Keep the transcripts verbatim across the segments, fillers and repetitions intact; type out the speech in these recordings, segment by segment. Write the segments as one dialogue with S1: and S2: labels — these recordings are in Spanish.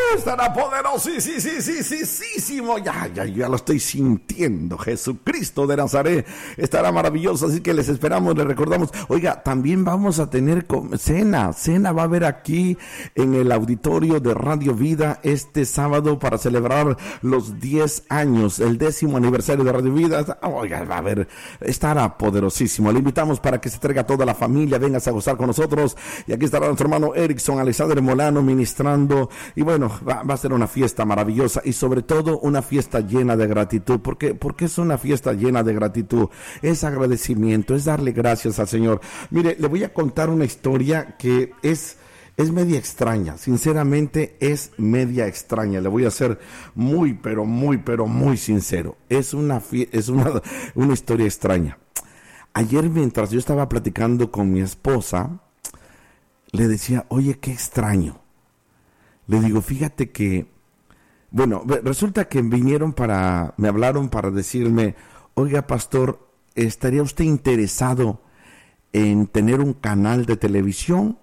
S1: Estará poderosísimo. Ya, ya, ya lo estoy sintiendo. Jesucristo de Nazaret estará maravilloso. Así que les esperamos, les recordamos. Oiga, también vamos a tener cena. Cena va a haber aquí en el auditorio de Radio Vida este sábado para celebrar los diez años, el décimo aniversario de Radio Vida. Oiga, va a haber, estará poderosísimo. Le invitamos para que se traiga toda la familia. Vengas a gozar con nosotros. Y aquí estará nuestro hermano Erickson Alexander Molano ministrando. Y bueno, va, va a ser una fiesta maravillosa y sobre todo una fiesta llena de gratitud. ¿Por qué? Porque es una fiesta llena de gratitud. Es agradecimiento, es darle gracias al Señor. Mire, le voy a contar una historia que es, es media extraña. Sinceramente es media extraña. Le voy a ser muy, pero muy, pero muy sincero. Es una, es una, una historia extraña. Ayer mientras yo estaba platicando con mi esposa, le decía, oye, qué extraño. Le digo, fíjate que, bueno, resulta que vinieron para, me hablaron para decirme, oiga, pastor, ¿estaría usted interesado en tener un canal de televisión?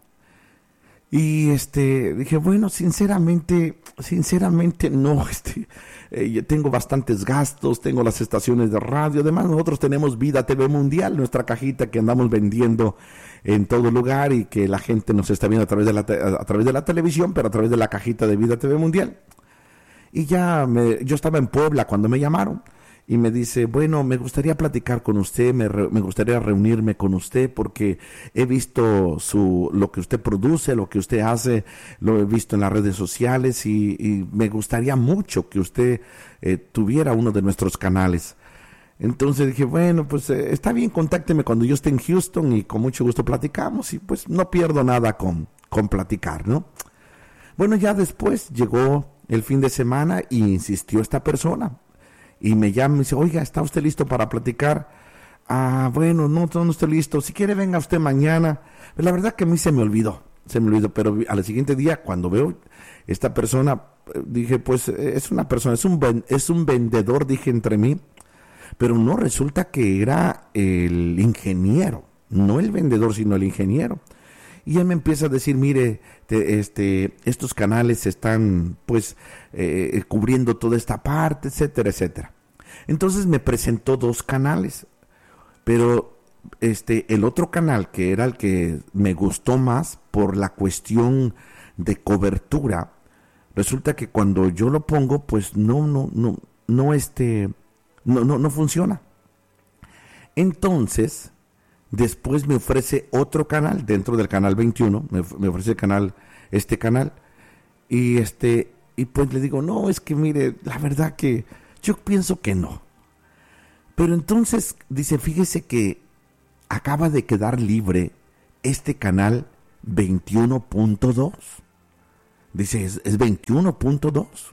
S1: Y este, dije, bueno, sinceramente, sinceramente no, este, eh, tengo bastantes gastos, tengo las estaciones de radio, además nosotros tenemos Vida T V Mundial, nuestra cajita que andamos vendiendo en todo lugar y que la gente nos está viendo a través de la, te- a través de la televisión, pero a través de la cajita de Vida T V Mundial. Y ya, me, yo estaba en Puebla cuando me llamaron. Y me dice, bueno, me gustaría platicar con usted, me, re, me gustaría reunirme con usted porque he visto su lo que usted produce, lo que usted hace, lo he visto en las redes sociales y, y me gustaría mucho que usted eh, tuviera uno de nuestros canales. Entonces dije, bueno, pues eh, está bien, contácteme cuando yo esté en Houston y con mucho gusto platicamos y pues no pierdo nada con, con platicar, ¿no? Bueno, ya después llegó el fin de semana y insistió esta persona. Y me llama y me dice, oiga, ¿está usted listo para platicar? Ah, bueno, no, no estoy listo. Si quiere, venga usted mañana. La verdad que a mí se me olvidó, se me olvidó. Pero al siguiente día, cuando veo esta persona, dije, pues es una persona, es un, es un vendedor, dije entre mí. Pero no, resulta que era el ingeniero, no el vendedor, sino el ingeniero. Y él me empieza a decir, mire, te, este, estos canales están pues eh, cubriendo toda esta parte, etcétera, etcétera. Entonces me presentó dos canales, pero este, el otro canal, que era el que me gustó más por la cuestión de cobertura, resulta que cuando yo lo pongo, pues no, no, no, no, este, no, no, no funciona. Entonces, después me ofrece otro canal dentro del canal veintiuno, me, me ofrece el canal, este canal, y este, y pues le digo, no, es que mire, la verdad que yo pienso que no. Pero entonces dice, fíjese que acaba de quedar libre este canal veintiuno punto dos. Dice, es, es veintiuno punto dos.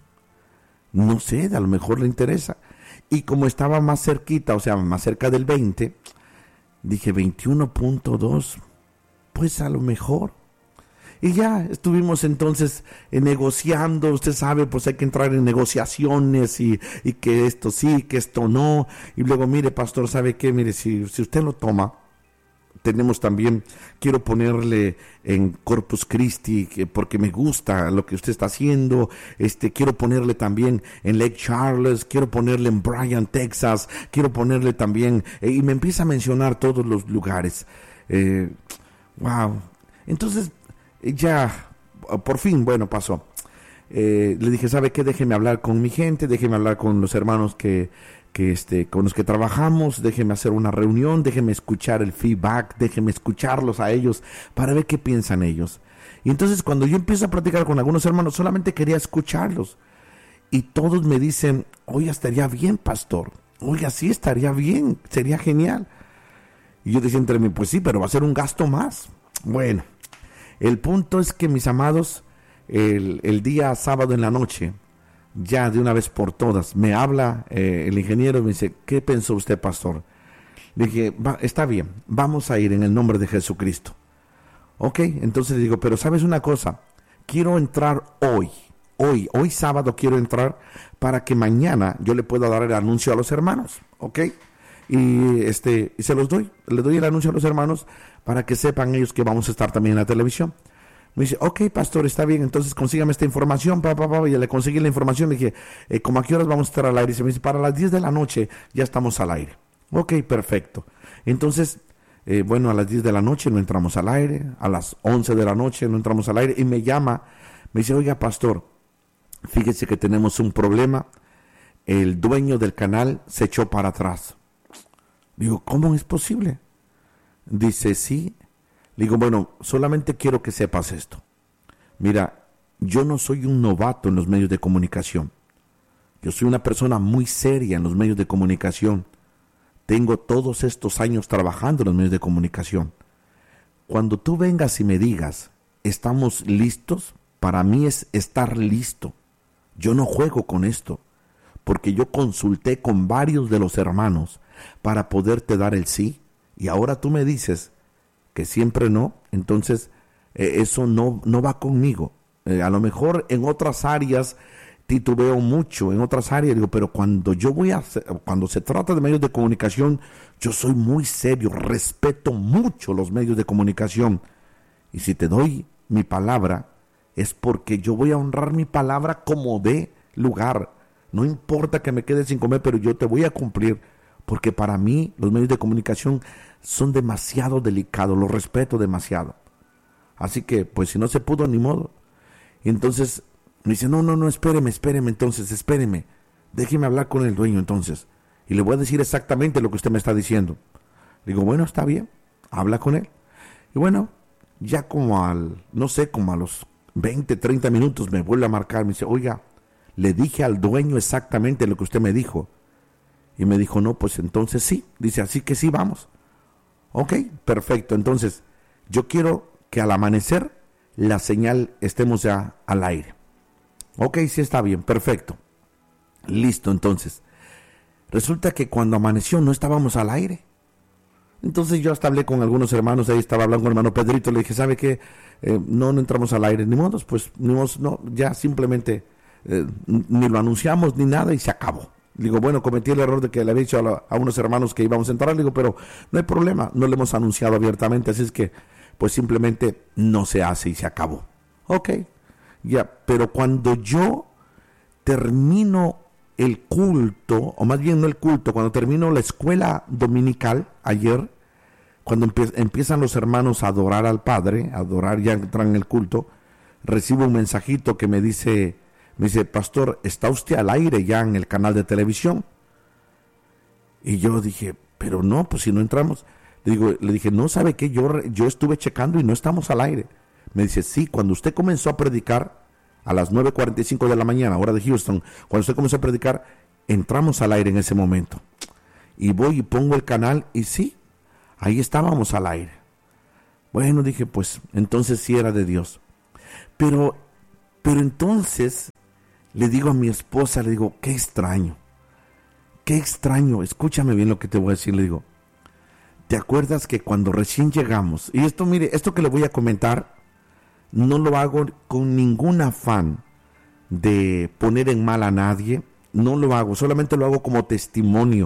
S1: No sé, a lo mejor le interesa. Y como estaba más cerquita, o sea, más cerca del veinte, dije veintiuno punto dos, pues a lo mejor. Y ya estuvimos entonces eh, negociando, usted sabe, pues hay que entrar en negociaciones y, y que esto sí, que esto no. Y luego, mire, pastor, ¿sabe qué? Mire, si, si usted lo toma, tenemos también, quiero ponerle en Corpus Christi, que, porque me gusta lo que usted está haciendo, este, quiero ponerle también en Lake Charles, quiero ponerle en Bryan, Texas, quiero ponerle también, eh, y me empieza a mencionar todos los lugares. Eh, wow. Entonces, ya, por fin, bueno, pasó. Eh, le dije, ¿sabe qué? Déjeme hablar con mi gente, déjeme hablar con los hermanos que, que este, con los que trabajamos, déjeme hacer una reunión, déjeme escuchar el feedback, déjeme escucharlos a ellos para ver qué piensan ellos. Y entonces cuando yo empiezo a platicar con algunos hermanos, solamente quería escucharlos. Y todos me dicen, oye, estaría bien, pastor, oye, sí, estaría bien, sería genial. Y yo decía entre mí, pues sí, pero va a ser un gasto más. Bueno, el punto es que, mis amados, el, el día sábado en la noche, ya de una vez por todas, me habla eh, el ingeniero y me dice, ¿qué pensó usted, pastor? Le dije, va, está bien, vamos a ir en el nombre de Jesucristo. Ok, entonces le digo, pero ¿sabes una cosa? Quiero entrar hoy, hoy, hoy sábado quiero entrar para que mañana yo le pueda dar el anuncio a los hermanos, ¿ok? Y este y se los doy, le doy el anuncio a los hermanos para que sepan ellos que vamos a estar también en la televisión. Me dice, ok, pastor, está bien, entonces consígame esta información, pa, pa, pa, y le conseguí la información, le dije, eh, ¿cómo a qué horas vamos a estar al aire? Y se me dice, para las diez de la noche ya estamos al aire. Ok, perfecto. Entonces, eh, bueno, a las diez de la noche no entramos al aire, a las once de la noche no entramos al aire, y me llama, me dice, oiga, pastor, fíjese que tenemos un problema, el dueño del canal se echó para atrás. Digo, ¿cómo es posible? Dice, sí. Le digo, bueno, solamente quiero que sepas esto. Mira, yo no soy un novato en los medios de comunicación. Yo soy una persona muy seria en los medios de comunicación. Tengo todos estos años trabajando en los medios de comunicación. Cuando tú vengas y me digas, ¿estamos listos? Para mí es estar listo. Yo no juego con esto, porque yo consulté con varios de los hermanos para poderte dar el sí, y ahora tú me dices que siempre no, entonces eh, eso no, no va conmigo. Eh, a lo mejor en otras áreas titubeo mucho, en otras áreas digo, pero cuando yo voy a hacer, cuando se trata de medios de comunicación, yo soy muy serio, respeto mucho los medios de comunicación. Y si te doy mi palabra, es porque yo voy a honrar mi palabra como de lugar. No importa que me quede sin comer, pero yo te voy a cumplir, porque para mí los medios de comunicación son demasiado delicados, los respeto demasiado. Así que, pues si no se pudo, ni modo. Y entonces me dice, no, no, no, espéreme, espéreme, entonces, espéreme. Déjeme hablar con el dueño entonces. Y le voy a decir exactamente lo que usted me está diciendo. Digo, bueno, está bien, habla con él. Y bueno, ya como al, no sé, como a los veinte, treinta minutos me vuelve a marcar, me dice, oiga, le dije al dueño exactamente lo que usted me dijo. Y me dijo, no, pues entonces sí. Dice, así que sí, vamos. Ok, perfecto. Entonces, yo quiero que al amanecer la señal estemos ya al aire. Ok, sí está bien, perfecto. Listo, entonces. Resulta que cuando amaneció no estábamos al aire. Entonces yo hasta hablé con algunos hermanos, ahí estaba hablando con el hermano Pedrito, le dije, ¿sabe qué? Eh, no, no entramos al aire, ni modo, pues, ni modo, no, ya simplemente eh, ni lo anunciamos ni nada y se acabó. Digo, bueno, cometí el error de que le había dicho a, la, a unos hermanos que íbamos a entrar, digo, pero no hay problema, no lo hemos anunciado abiertamente, así es que, pues simplemente no se hace y se acabó. Ok, ya, pero cuando yo termino el culto, o más bien no el culto, cuando termino la escuela dominical ayer, cuando empie- empiezan los hermanos a adorar al Padre, a adorar, ya entran en el culto, recibo un mensajito que me dice, me dice, pastor, ¿está usted al aire ya en el canal de televisión? Y yo dije, pero no, pues si no entramos. Le digo, le dije, no, ¿sabe qué? Yo, yo estuve checando y no estamos al aire. Me dice, sí, cuando usted comenzó a predicar a las nueve cuarenta y cinco de la mañana, hora de Houston, cuando usted comenzó a predicar, entramos al aire en ese momento. Y voy y pongo el canal y sí, ahí estábamos al aire. Bueno, dije, pues entonces sí era de Dios. Pero, pero entonces le digo a mi esposa, le digo, qué extraño, qué extraño, escúchame bien lo que te voy a decir, le digo, ¿te acuerdas que cuando recién llegamos, y esto mire, esto que le voy a comentar, no lo hago con ningún afán de poner en mal a nadie, no lo hago, solamente lo hago como testimonio,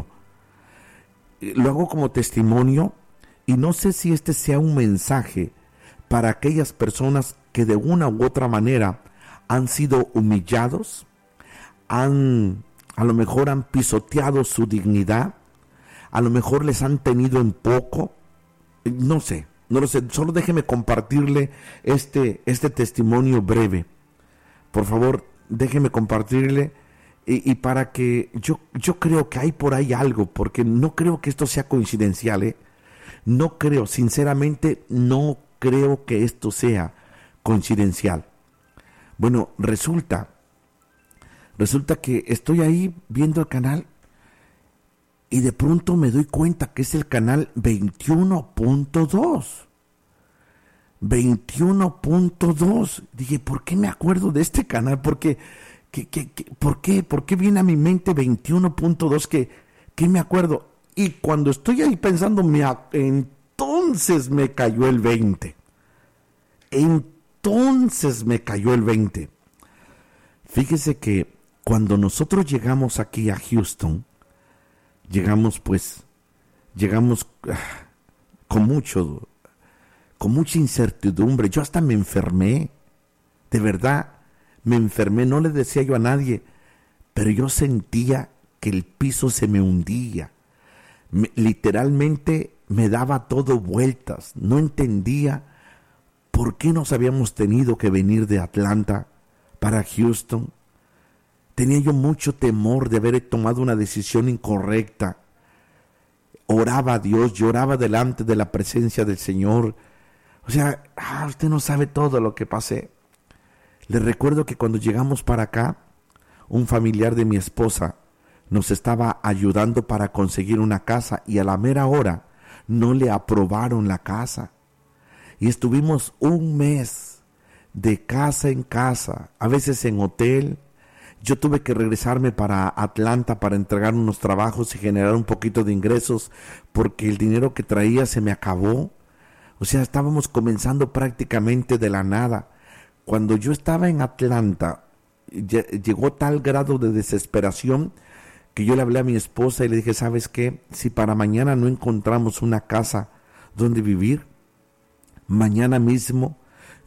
S1: lo hago como testimonio, y no sé si este sea un mensaje para aquellas personas que de una u otra manera han sido humillados, han, a lo mejor han pisoteado su dignidad, a lo mejor les han tenido en poco, no sé, no lo sé, solo déjeme compartirle este, este testimonio breve. Por favor, déjeme compartirle y, y para que yo, yo creo que hay por ahí algo, porque no creo que esto sea coincidencial, ¿eh? No creo, sinceramente, no creo que esto sea coincidencial. Bueno, resulta, resulta que estoy ahí viendo el canal y de pronto me doy cuenta que es el canal veintiuno punto dos. veintiuno punto dos. Dije, ¿por qué me acuerdo de este canal? ¿Por qué? ¿Qué, qué, qué, ¿Por qué? ¿Por qué viene a mi mente veintiuno punto dos? ¿Qué, qué me acuerdo? Y cuando estoy ahí pensando, me, entonces me cayó el veinte. Entonces me cayó el veinte. Fíjese que cuando nosotros llegamos aquí a Houston, llegamos pues, llegamos uh, con mucho, con mucha incertidumbre. Yo hasta me enfermé, de verdad, me enfermé, no le decía yo a nadie, pero yo sentía que el piso se me hundía. Me, literalmente me daba todo vueltas, no entendía por qué nos habíamos tenido que venir de Atlanta para Houston. Tenía yo mucho temor de haber tomado una decisión incorrecta. Oraba a Dios, lloraba delante de la presencia del Señor. O sea, ah, usted no sabe todo lo que pasé. Le recuerdo que cuando llegamos para acá, un familiar de mi esposa nos estaba ayudando para conseguir una casa y a la mera hora no le aprobaron la casa. Y estuvimos un mes de casa en casa, a veces en hotel. Yo tuve que regresarme para Atlanta para entregar unos trabajos y generar un poquito de ingresos porque el dinero que traía se me acabó. O sea, estábamos comenzando prácticamente de la nada. Cuando yo estaba en Atlanta, llegó tal grado de desesperación que yo le hablé a mi esposa y le dije, ¿sabes qué? Si para mañana no encontramos una casa donde vivir, mañana mismo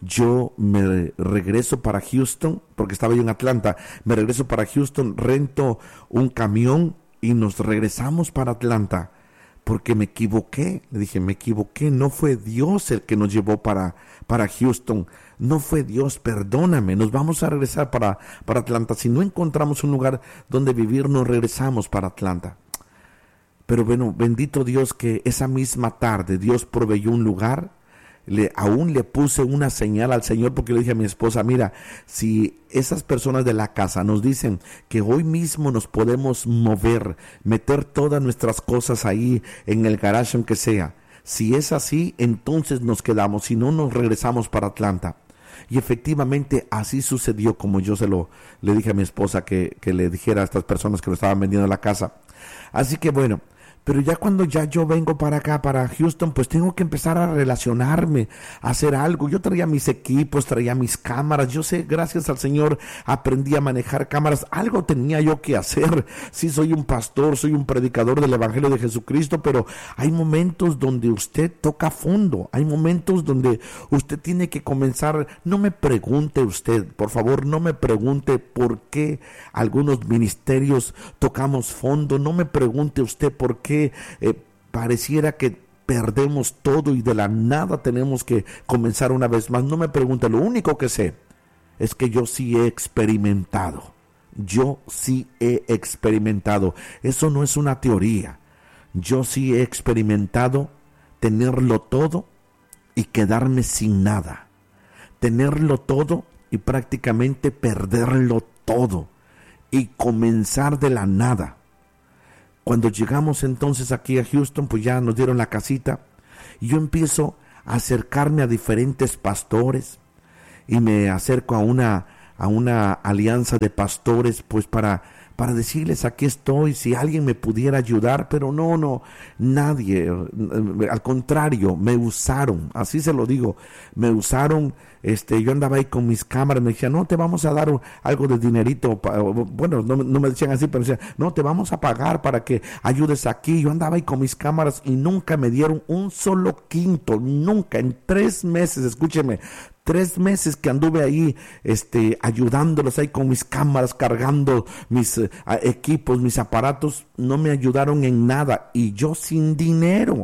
S1: yo me regreso para Houston, porque estaba yo en Atlanta, me regreso para Houston, rento un camión y nos regresamos para Atlanta, porque me equivoqué. Le dije, me equivoqué, no fue Dios el que nos llevó para, para Houston, no fue Dios, perdóname, nos vamos a regresar para, para Atlanta. Si no encontramos un lugar donde vivir, nos regresamos para Atlanta. Pero bueno, bendito Dios que esa misma tarde Dios proveyó un lugar. Le, aún le puse una señal al Señor porque le dije a mi esposa, mira, si esas personas de la casa nos dicen que hoy mismo nos podemos mover, meter todas nuestras cosas ahí en el garage aunque sea, si es así, entonces nos quedamos, si no nos regresamos para Atlanta. Y efectivamente así sucedió, como yo se lo le dije a mi esposa que, que le dijera a estas personas que lo estaban vendiendo la casa. Así que bueno, pero ya cuando ya yo vengo para acá, para Houston, pues tengo que empezar a relacionarme, a hacer algo. Yo traía mis equipos, traía mis cámaras. Yo sé, gracias al Señor, aprendí a manejar cámaras. Algo tenía yo que hacer. Sí, soy un pastor, soy un predicador del Evangelio de Jesucristo, pero hay momentos donde usted toca fondo. Hay momentos donde usted tiene que comenzar. No me pregunte usted, por favor, no me pregunte por qué algunos ministerios tocamos fondo. No me pregunte usted por qué que eh, pareciera que perdemos todo y de la nada tenemos que comenzar una vez más. No me pregunte, lo único que sé es que yo sí he experimentado, yo sí he experimentado, eso no es una teoría, yo sí he experimentado tenerlo todo y quedarme sin nada, tenerlo todo y prácticamente perderlo todo y comenzar de la nada. Cuando llegamos entonces aquí a Houston, pues ya nos dieron la casita y yo empiezo a acercarme a diferentes pastores y me acerco a una, a una alianza de pastores pues para, para decirles aquí estoy, si alguien me pudiera ayudar, pero no, no, nadie, al contrario, me usaron, así se lo digo, me usaron. Este, yo andaba ahí con mis cámaras, me decían, no, te vamos a dar algo de dinerito, bueno, no, no me decían así, pero decían, no, te vamos a pagar para que ayudes aquí. Yo andaba ahí con mis cámaras y nunca me dieron un solo quinto, nunca, en tres meses, escúcheme, tres meses que anduve ahí, este, ayudándolos ahí con mis cámaras, cargando mis uh, equipos, mis aparatos, no me ayudaron en nada, y yo sin dinero.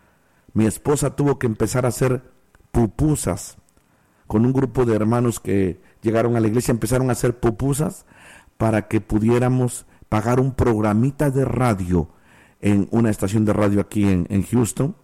S1: Mi esposa tuvo que empezar a hacer pupusas, con un grupo de hermanos que llegaron a la iglesia, empezaron a hacer pupusas para que pudiéramos pagar un programita de radio en una estación de radio aquí en, en Houston,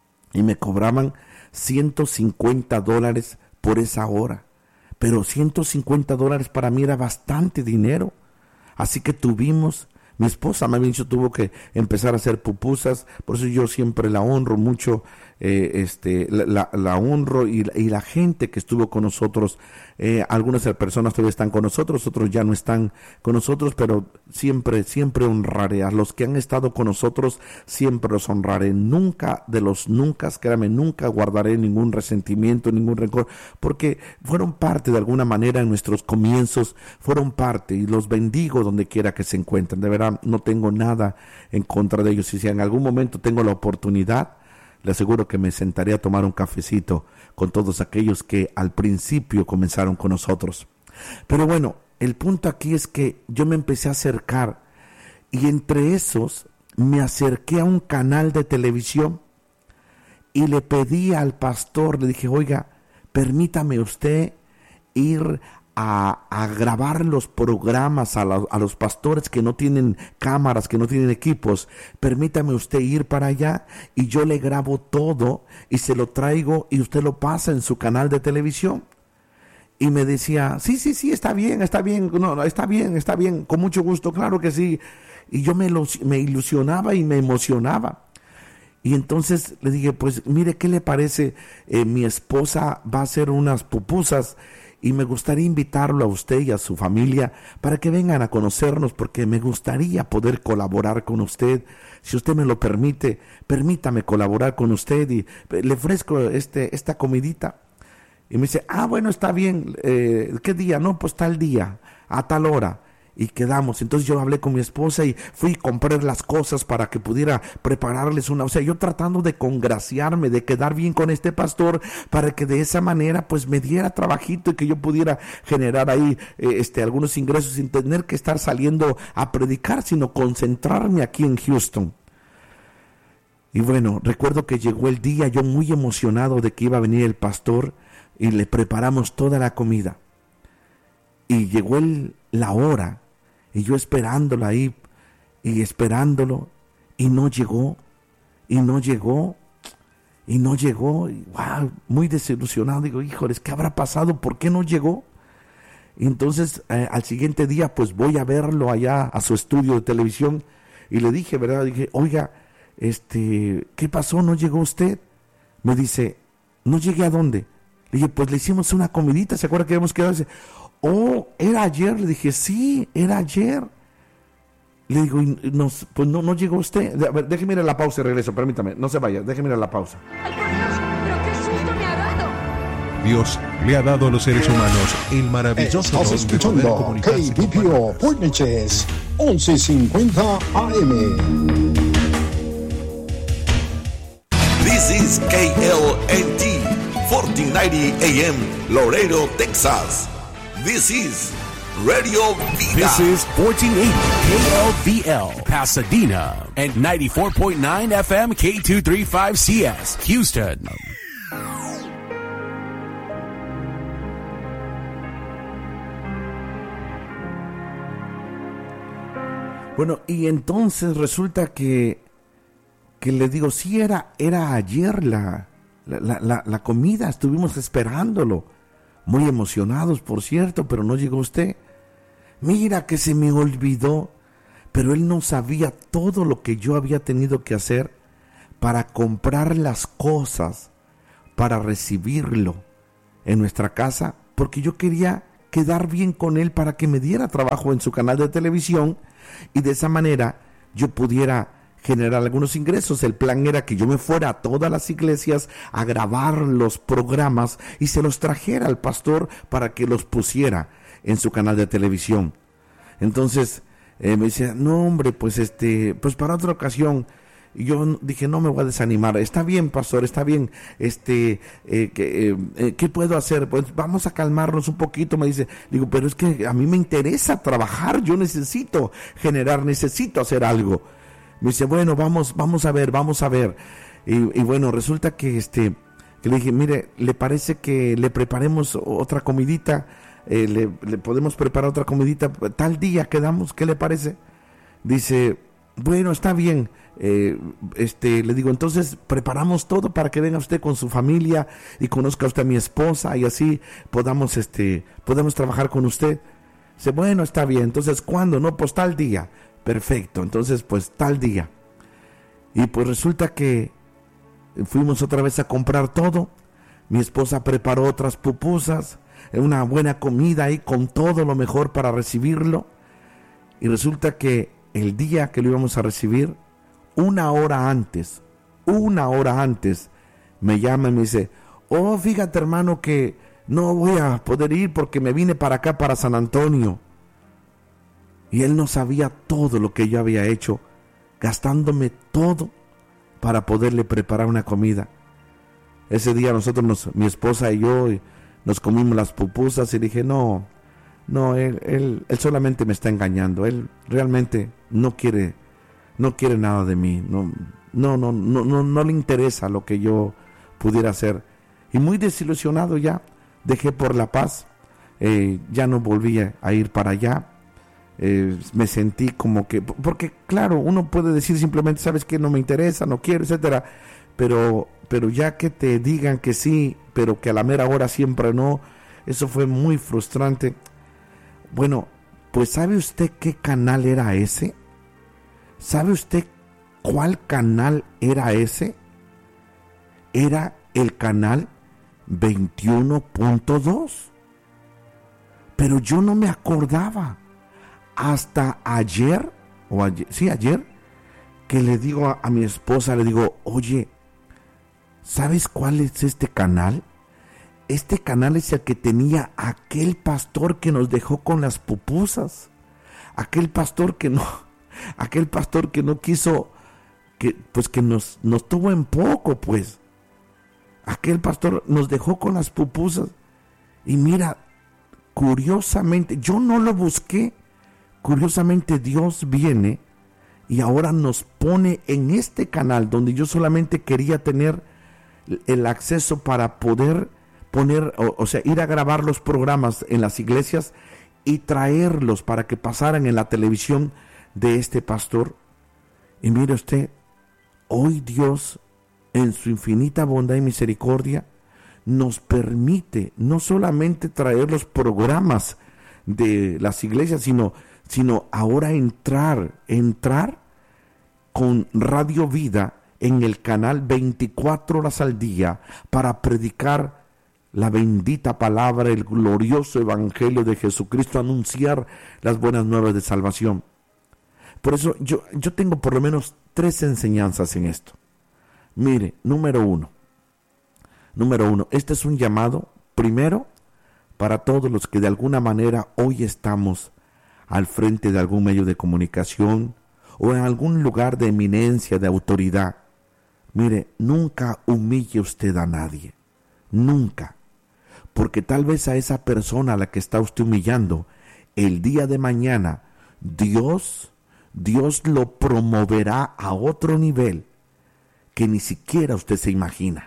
S1: y me cobraban ciento cincuenta dólares por esa hora, pero ciento cincuenta dólares para mí era bastante dinero, así que tuvimos, mi esposa más bien dicho tuvo que empezar a hacer pupusas, por eso yo siempre la honro mucho, eh, este, la, la, la honro y, y la gente que estuvo con nosotros, eh, algunas personas todavía están con nosotros, otros ya no están con nosotros, pero siempre, siempre honraré a los que han estado con nosotros, siempre los honraré, nunca de los nunca, créame, nunca guardaré ningún resentimiento, ningún rencor, porque fueron parte de alguna manera en nuestros comienzos, fueron parte, y los bendigo donde quiera que se encuentren, de verdad no tengo nada en contra de ellos, y si en algún momento tengo la oportunidad le aseguro que me sentaré a tomar un cafecito con todos aquellos que al principio comenzaron con nosotros. Pero bueno, el punto aquí es que yo me empecé a acercar y entre esos me acerqué a un canal de televisión y le pedí al pastor, le dije, oiga, permítame usted ir a, a grabar los programas a, la, a los pastores que no tienen cámaras, que no tienen equipos. Permítame usted ir para allá y yo le grabo todo y se lo traigo y usted lo pasa en su canal de televisión. Y me decía, sí, sí, sí, está bien, está bien, no, no, está bien, está bien, con mucho gusto, claro que sí. Y yo me, lo, me ilusionaba y me emocionaba. Y entonces le dije, pues mire, ¿qué le parece? Eh, mi esposa va a hacer unas pupusas y me gustaría invitarlo a usted y a su familia para que vengan a conocernos, porque me gustaría poder colaborar con usted. Si usted me lo permite, permítame colaborar con usted y le ofrezco este, esta comidita. Y me dice, ah, bueno, está bien, eh, ¿qué día? No, pues tal día, a tal hora. Y quedamos. Entonces yo hablé con mi esposa y fui a comprar las cosas para que pudiera prepararles una, o sea, yo tratando de congraciarme, de quedar bien con este pastor, para que de esa manera pues me diera trabajito y que yo pudiera generar ahí eh, este algunos ingresos sin tener que estar saliendo a predicar, sino concentrarme aquí en Houston. Y bueno, recuerdo que llegó el día, yo muy emocionado de que iba a venir el pastor, y le preparamos toda la comida. Y llegó el, la hora, y yo esperándola ahí, y esperándolo, y no llegó, y no llegó, y no llegó, y wow, muy desilusionado, digo, híjoles, ¿qué habrá pasado? ¿Por qué no llegó? Y entonces, eh, al siguiente día, pues voy a verlo allá a su estudio de televisión, y le dije, ¿verdad? Dije, oiga, este, ¿qué pasó? ¿No llegó usted? Me dice, ¿no llegué a dónde? Le dije, pues le hicimos una comidita, ¿se acuerda que habíamos quedado? Dice, oh, ¿era ayer? Le dije, sí, era ayer. Le digo, nos, pues no, no llegó usted. A ver, déjeme ir a la pausa y regreso, permítame, no se vaya, déjeme ir a la pausa.
S2: ¡Ay, por Dios! ¡Pero qué susto me ha dado!
S3: Dios le ha dado a los seres humanos el maravilloso don de poder comunicarse
S4: K B P O Portneches once cincuenta A M.
S5: This is K L N T fourteen ninety A M Laredo, Texas. This is Radio Vida.
S6: This is fourteen eighty K L V L Pasadena and ninety-four point nine F M K two thirty-five C S Houston.
S1: Bueno, y entonces resulta que que le digo, sí, era, era ayer la, la, la, la comida, estuvimos esperándolo, muy emocionados, por cierto, pero no llegó usted. Mira que se me olvidó, pero él no sabía todo lo que yo había tenido que hacer para comprar las cosas, para recibirlo en nuestra casa, porque yo quería quedar bien con él para que me diera trabajo en su canal de televisión y de esa manera yo pudiera generar algunos ingresos. El plan era que yo me fuera a todas las iglesias a grabar los programas y se los trajera al pastor para que los pusiera en su canal de televisión. Entonces eh, me decía, no hombre, pues este, pues para otra ocasión. Y yo dije, no me voy a desanimar. Está bien, pastor, está bien. Este, eh, que, eh, ¿qué puedo hacer? Pues vamos a calmarnos un poquito. Me dice, digo, pero es que a mí me interesa trabajar. Yo necesito generar, necesito hacer algo. Me dice, bueno, vamos, vamos a ver, vamos a ver. Y, y bueno, resulta que este, que le dije, mire, ¿le parece que le preparemos otra comidita? Eh, le, le podemos preparar otra comidita. Tal día quedamos, ¿qué le parece? Dice, bueno, está bien. Eh, este, le digo, entonces preparamos todo para que venga usted con su familia y conozca usted a mi esposa y así podamos, este, podemos trabajar con usted. Dice, bueno, está bien. Entonces, ¿cuándo? No, pues tal día. Perfecto, entonces pues tal día. Y pues resulta que fuimos otra vez a comprar todo. Mi esposa preparó otras pupusas, una buena comida ahí con todo lo mejor para recibirlo. Y resulta que el día que lo íbamos a recibir, una hora antes, una hora antes, me llama y me dice, oh, fíjate hermano que no voy a poder ir porque me vine para acá, para San Antonio. Y él no sabía todo lo que yo había hecho, gastándome todo, para poderle preparar una comida. Ese día nosotros, nos, mi esposa y yo, nos comimos las pupusas y dije, no, no, él, él, él solamente me está engañando. Él realmente no quiere, no quiere nada de mí. No, no, no, no, no, no le interesa lo que yo pudiera hacer. Y muy desilusionado ya, dejé por La Paz. Eh, ya no volví a ir para allá. Eh, me sentí como que, porque claro, uno puede decir simplemente, sabes que no me interesa, no quiero, etcétera, pero, pero ya que te digan que sí, pero que a la mera hora siempre no, eso fue muy frustrante. Bueno, pues ¿sabe usted qué canal era ese? ¿Sabe usted cuál canal era ese? Era el canal veintiuno punto dos. Pero yo no me acordaba hasta ayer, o ayer, sí, ayer, que le digo a, a mi esposa, le digo, oye, ¿sabes cuál es este canal? Este canal es el que tenía aquel pastor que nos dejó con las pupusas, aquel pastor que no, aquel pastor que no quiso, que pues que nos, nos tuvo en poco, pues, aquel pastor nos dejó con las pupusas, y mira, curiosamente, yo no lo busqué, curiosamente Dios viene y ahora nos pone en este canal donde yo solamente quería tener el acceso para poder poner, o, o sea, ir a grabar los programas en las iglesias y traerlos para que pasaran en la televisión de este pastor. Y mire usted, hoy Dios en su infinita bondad y misericordia nos permite no solamente traer los programas de las iglesias, sino, sino ahora entrar, entrar con Radio Vida en el canal veinticuatro horas al día para predicar la bendita palabra, el glorioso evangelio de Jesucristo, anunciar las buenas nuevas de salvación. Por eso yo, yo tengo por lo menos tres enseñanzas en esto. Mire, número uno, Número uno, este es un llamado, primero, para todos los que de alguna manera hoy estamos al frente de algún medio de comunicación o en algún lugar de eminencia, de autoridad. Mire, nunca humille usted a nadie, nunca, porque tal vez a esa persona a la que está usted humillando, el día de mañana, Dios, Dios lo promoverá a otro nivel que ni siquiera usted se imagina.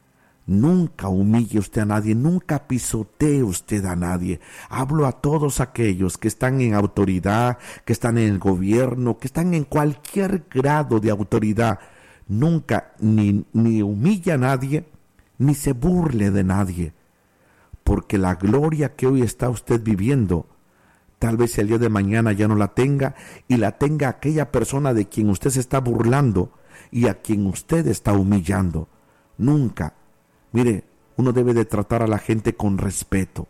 S1: Nunca humille usted a nadie, nunca pisotee usted a nadie. Hablo a todos aquellos que están en autoridad, que están en el gobierno, que están en cualquier grado de autoridad. Nunca ni, ni humille a nadie, ni se burle de nadie. Porque la gloria que hoy está usted viviendo, tal vez el día de mañana ya no la tenga, y la tenga aquella persona de quien usted se está burlando y a quien usted está humillando. Nunca. Mire, uno debe de tratar a la gente con respeto.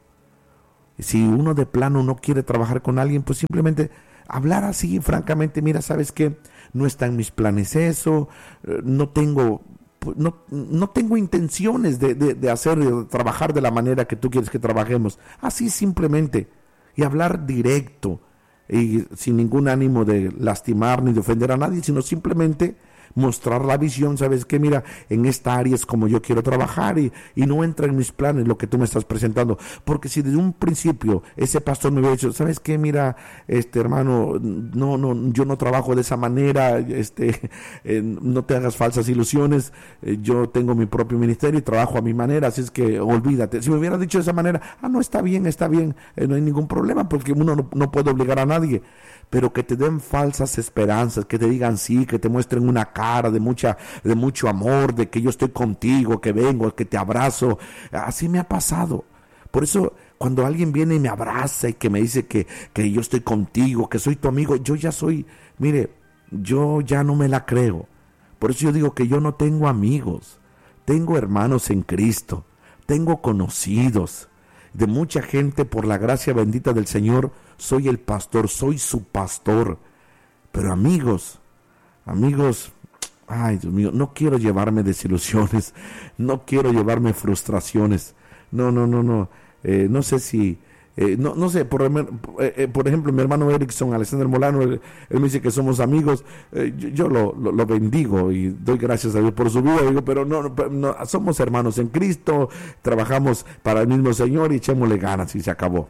S1: Si uno de plano no quiere trabajar con alguien, pues simplemente hablar así, francamente, mira, ¿sabes qué? No está en mis planes eso, no tengo, no, no tengo intenciones de, de, de hacer, de trabajar de la manera que tú quieres que trabajemos. Así simplemente, y hablar directo, y sin ningún ánimo de lastimar ni de ofender a nadie, sino simplemente mostrar la visión. Sabes que mira, en esta área es como yo quiero trabajar y, y no entra en mis planes lo que tú me estás presentando, porque si desde un principio ese pastor me hubiera dicho, sabes que mira, este hermano, no, no, yo no trabajo de esa manera, este, eh, no te hagas falsas ilusiones, eh, yo tengo mi propio ministerio y trabajo a mi manera, así es que olvídate. Si me hubiera dicho de esa manera, ah no, está bien, está bien, eh, no hay ningún problema, porque uno no, no puede obligar a nadie. Pero que te den falsas esperanzas, que te digan sí, que te muestren una cara de mucha, de mucho amor, de que yo estoy contigo, que vengo, que te abrazo. Así me ha pasado. Por eso, cuando alguien viene y me abraza y que me dice que, que yo estoy contigo, que soy tu amigo, yo ya soy, mire, yo ya no me la creo. Por eso yo digo que yo no tengo amigos, tengo hermanos en Cristo, tengo conocidos. De mucha gente, por la gracia bendita del Señor, soy el pastor, soy su pastor. Pero amigos, amigos, ay Dios mío, no quiero llevarme desilusiones, no quiero llevarme frustraciones. No, no, no, no. Eh, no sé si Eh, no, no sé, por, eh, por ejemplo, mi hermano Erickson, Alexander Molano, él, él me dice que somos amigos, eh, yo, yo lo, lo, lo bendigo y doy gracias a Dios por su vida, digo, pero no, no, somos hermanos en Cristo, trabajamos para el mismo Señor y echémosle ganas y se acabó.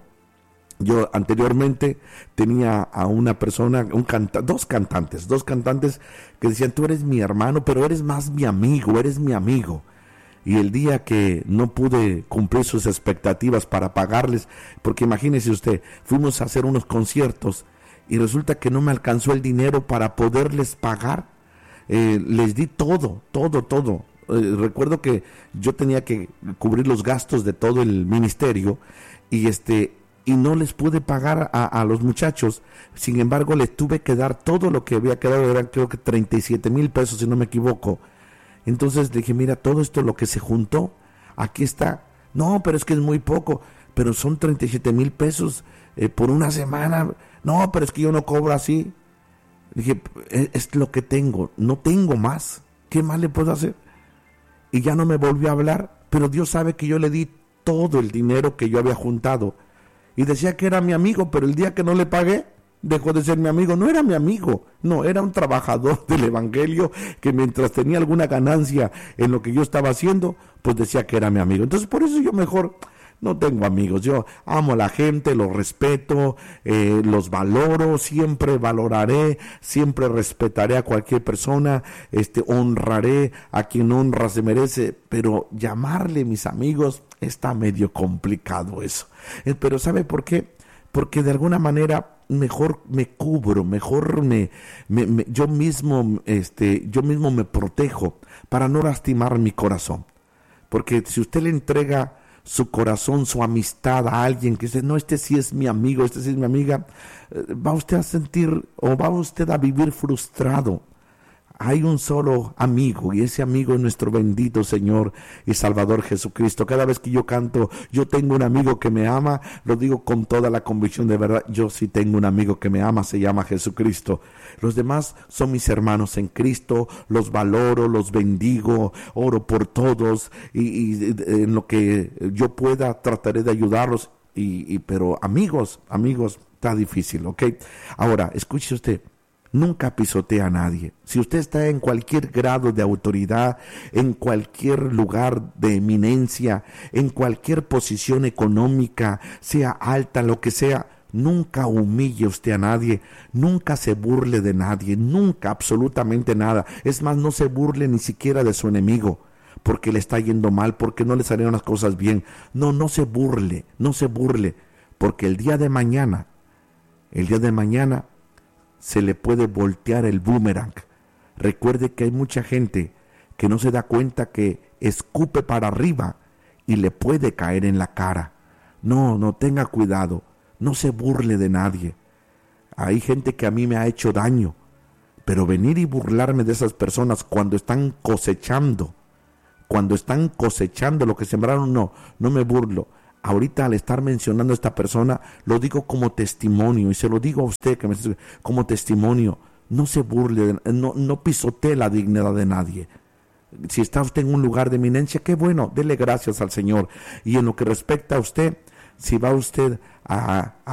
S1: Yo anteriormente tenía a una persona, un canta, dos cantantes, dos cantantes que decían, tú eres mi hermano, pero eres más mi amigo, eres mi amigo. Y el día que no pude cumplir sus expectativas para pagarles, porque imagínese usted, fuimos a hacer unos conciertos y resulta que no me alcanzó el dinero para poderles pagar. Eh, les di todo, todo, todo. Eh, recuerdo que yo tenía que cubrir los gastos de todo el ministerio y este y no les pude pagar a, a los muchachos. Sin embargo, les tuve que dar todo lo que había quedado, eran creo que treinta y siete mil pesos, si no me equivoco. Entonces le dije, mira, todo esto lo que se juntó, aquí está. No, pero es que es muy poco, pero son treinta y siete mil pesos eh, por una semana. No, pero es que yo no cobro así. Dije, es, es lo que tengo, no tengo más. ¿Qué más le puedo hacer? Y ya no me volvió a hablar, pero Dios sabe que yo le di todo el dinero que yo había juntado. Y decía que era mi amigo, pero el día que no le pagué, dejó de ser mi amigo. No era mi amigo, no, era un trabajador del evangelio que mientras tenía alguna ganancia en lo que yo estaba haciendo, pues decía que era mi amigo. Entonces por eso yo mejor no tengo amigos. Yo amo a la gente, los respeto, eh, los valoro, siempre valoraré, siempre respetaré a cualquier persona, este, honraré a quien honra se merece, pero llamarle mis amigos está medio complicado eso. Eh, pero ¿sabe por qué? Porque de alguna manera mejor me cubro, mejor me, me, me yo mismo este yo mismo me protejo para no lastimar mi corazón. Porque si usted le entrega su corazón, su amistad a alguien que dice, no, este sí es mi amigo, este sí es mi amiga, va usted a sentir o va usted a vivir frustrado. Hay un solo amigo y ese amigo es nuestro bendito Señor y Salvador Jesucristo. Cada vez que yo canto, yo tengo un amigo que me ama, lo digo con toda la convicción de verdad, yo sí tengo un amigo que me ama, se llama Jesucristo. Los demás son mis hermanos en Cristo, los valoro, los bendigo, oro por todos y, y en lo que yo pueda trataré de ayudarlos, y, y, pero amigos, amigos, está difícil, ¿ok? Ahora, escuche usted. Nunca pisotea a nadie. Si usted está en cualquier grado de autoridad, en cualquier lugar de eminencia, en cualquier posición económica, sea alta, lo que sea, nunca humille usted a nadie, nunca se burle de nadie, nunca, absolutamente nada. Es más, no se burle ni siquiera de su enemigo, porque le está yendo mal, porque no le salieron las cosas bien. No, no se burle, no se burle, porque el día de mañana, el día de mañana, se le puede voltear el boomerang. Recuerde que hay mucha gente que no se da cuenta que escupe para arriba y le puede caer en la cara. No, no, tenga cuidado, no se burle de nadie. Hay gente que a mí me ha hecho daño, pero venir y burlarme de esas personas cuando están cosechando, cuando están cosechando lo que sembraron, no, no me burlo. Ahorita al estar mencionando a esta persona, lo digo como testimonio, y se lo digo a usted que me está como testimonio. No se burle, no, no pisotee la dignidad de nadie. Si está usted en un lugar de eminencia, qué bueno, dele gracias al Señor. Y en lo que respecta a usted, si va usted a, a